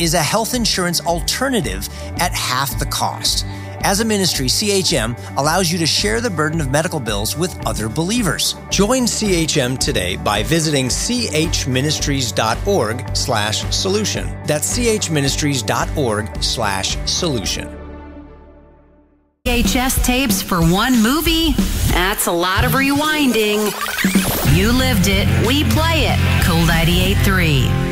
is a health insurance alternative at half the cost. As a ministry, CHM allows you to share the burden of medical bills with other believers. Join CHM today by visiting chministries.org/solution. That's chministries.org/solution. VHS tapes for one movie? That's a lot of rewinding. You lived it, we play it. Cool 98.3.